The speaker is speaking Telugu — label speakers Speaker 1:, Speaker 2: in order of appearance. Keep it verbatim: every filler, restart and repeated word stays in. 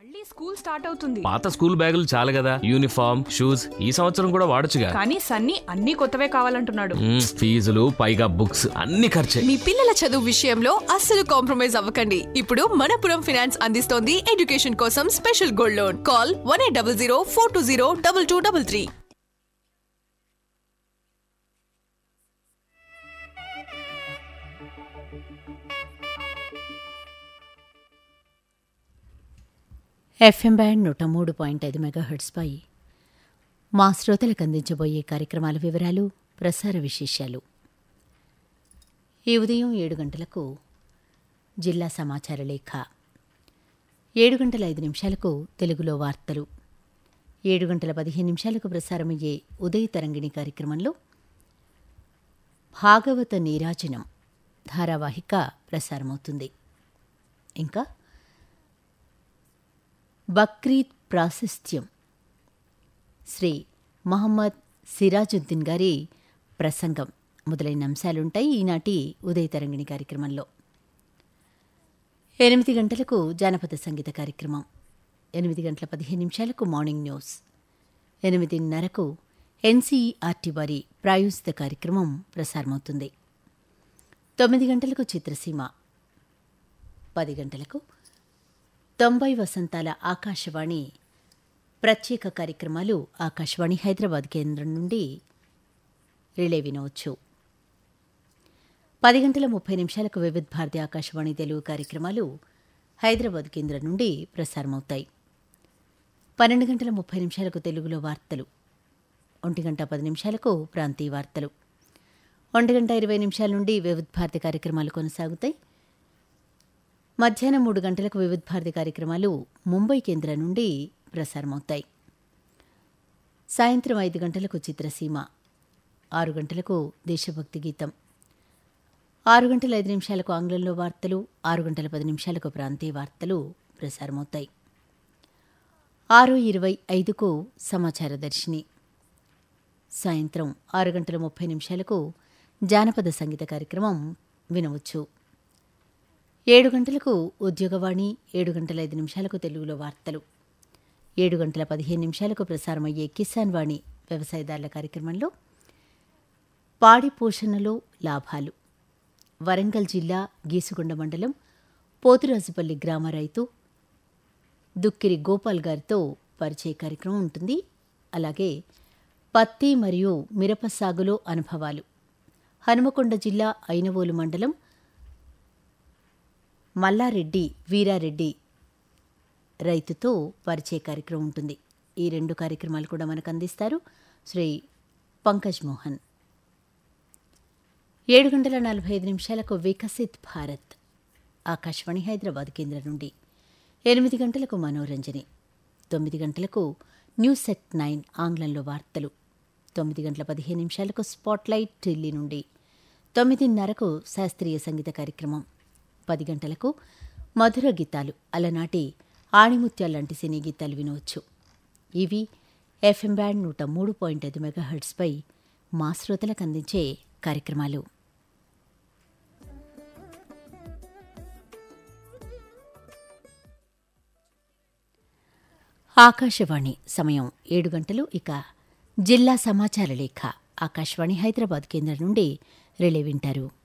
Speaker 1: మళ్ళీ స్కూల్ స్టార్ట్ అవుతుంది.
Speaker 2: పాత స్కూల్ బ్యాగులు చాలు కదా, యూనిఫామ్ షూస్ ఈ సంవత్సరం కూడా వాడొచ్చుగా.
Speaker 1: కానీ సన్నీ అన్ని కొత్తవే కావాలంటున్నాడు.
Speaker 2: మ్మ్, ఫీజులు పైగా బుక్స్ అన్ని ఖర్చే.
Speaker 3: మీ పిల్లల చదువు విషయంలో అస్సలు కాంప్రమైజ్ అవ్వకండి. ఇప్పుడు మనపురం ఫైనాన్స్ అందిస్తోంది ఎడ్యుకేషన్ కోసం special gold loan. Call one eight double zero four two zero double two double three.
Speaker 4: FM band నూట మూడు పాయింట్ ఐదు మెగాహెర్ట్స్పై మా శ్రోతలకు అందించబోయే కార్యక్రమాల వివరాలు, ప్రసార విశేషాలు. ఈ ఉదయం ఏడు గంటలకు జిల్లా సమాచార లేఖ, ఏడు గంటల ఐదు నిమిషాలకు తెలుగులో వార్తలు, ఏడు గంటల పదిహేను నిమిషాలకు ప్రసారమయ్యే ఉదయ తరంగిణి కార్యక్రమంలో భాగవత నీరాజనం ధారావాహిక ప్రసారమవుతుంది. ఇంకా బక్రీద్ ప్రాశస్త్యం శ్రీ మహమ్మద్ సిరాజుద్దీన్ గారి ప్రసంగం మొదలైన అంశాలుంటాయి ఈనాటి ఉదయ తరంగిణి కార్యక్రమంలో. ఎనిమిది గంటలకు జానపద సంగీత కార్యక్రమం, ఎనిమిది గంటల పదిహేను నిమిషాలకు మార్నింగ్ న్యూస్, ఎనిమిదిన్నరకు ఎన్సీఈఆర్టీ వారి ప్రాయోజిత కార్యక్రమం ప్రసారమవుతుంది. తొమ్మిది గంటలకు చిత్రసీమ, పది గంటలకు తొంభై వసంతాల ఆకాశవాణి ప్రత్యేక కార్యక్రమాలు ఆకాశవాణి హైదరాబాద్ కేంద్రం నుండి రిలే వినవచ్చు. పది గంటల ముప్పై నిమిషాలకు వివిధ భారతి ఆకాశవాణి తెలుగు కార్యక్రమాలు హైదరాబాద్ కేంద్రం నుండి ప్రసారమవుతాయి. పన్నెండు గంటల ముప్పై నిమిషాలకు తెలుగులో వార్తలు, ఒంటి గంట పది నిమిషాలకు ప్రాంతీయ వార్తలు, ఒంటి గంట ఇరవై నిమిషాల నుండి వివిధ భారతి కార్యక్రమాలు కొనసాగుతాయి. మధ్యాహ్నం మూడు గంటలకు వివిధ భారతి కార్యక్రమాలు ముంబై కేంద్రం నుండి ప్రసారమవుతాయి. సాయంత్రం ఐదు గంటలకు చిత్రసీమ, ఆరు గంటలకు దేశభక్తి గీతం, ఆరు గంటల ఐదు నిమిషాలకు ఆంగ్లంలో వార్తలు, ఆరు గంటల పది నిమిషాలకు ప్రాంతీయ వార్తలు ప్రసారమవుతాయి. ఆరు ఇరవై ఐదుకు సమాచార దర్శిని, సాయంత్రం ఆరు గంటల ముప్పై నిమిషాలకు జానపద సంగీత కార్యక్రమం వినవచ్చు. ఏడు గంటలకు ఉద్యోగవాణి, ఏడు గంటల ఐదు నిమిషాలకు తెలుగులో వార్తలు, ఏడు గంటల పదిహేను నిమిషాలకు ప్రసారమయ్యే కిసాన్ వాణి వ్యవసాయదారుల కార్యక్రమంలో పాడి పోషణలో లాభాలు, వరంగల్ జిల్లా గీసుగొండ మండలం పోతురాజుపల్లి గ్రామ రైతు దుక్కిరి గోపాల్ గారితో పరిచయ కార్యక్రమం ఉంటుంది. అలాగే పత్తి మరియు మిరప సాగులో అనుభవాలు, హనుమకొండ జిల్లా ఐనవోలు మండలం మల్లారెడ్డి వీరారెడ్డి రైతుతో పరిచయ కార్యక్రమం ఉంటుంది. ఈ రెండు కార్యక్రమాలు కూడా మనకు అందిస్తారు శ్రీ పంకజ్ మోహన్. ఏడు గంటల నలభై ఐదు నిమిషాలకు వికసిత్ భారత్ ఆకాశవాణి హైదరాబాద్ కేంద్రం నుండి, ఎనిమిది గంటలకు మనోరంజని, తొమ్మిది గంటలకు న్యూస్ ఎట్ నైన్ ఆంగ్లంలో వార్తలు, తొమ్మిది గంటల పదిహేను నిమిషాలకు స్పాట్లైట్ ఢిల్లీ నుండి, తొమ్మిదిన్నరకు శాస్త్రీయ సంగీత కార్యక్రమం, పది గంటలకు మధుర గీతాలు అలనాటి ఆణిముత్యాలంటి సినీ గీతాలు వినవచ్చు. ఇవి ఎఫ్ఎం బ్యాండ్ నూట మూడు పాయింట్ ఐదు మెగాహెర్ట్స్పై మా శ్రోతలకు అందించే కార్యక్రమాలు. ఆకాశవాణి సమయం ఏడు గంటలు. ఇక జిల్లా సమాచార లేఖ ఆకాశవాణి హైదరాబాద్ కేంద్రం నుండి రిలే వింటారు.